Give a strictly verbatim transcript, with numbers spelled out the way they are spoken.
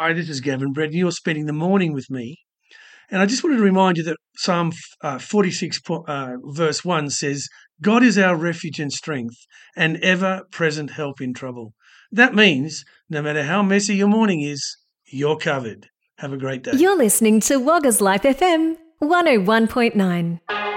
Hi, this is Gavin Brett, and you're spending the morning with me. And I just wanted to remind you that Psalm uh, forty-six, uh, verse one says, God is our refuge and strength, and ever-present help in trouble. That means no matter how messy your morning is, you're covered. Have a great day. You're listening to Wagga's Life F M one oh one point nine.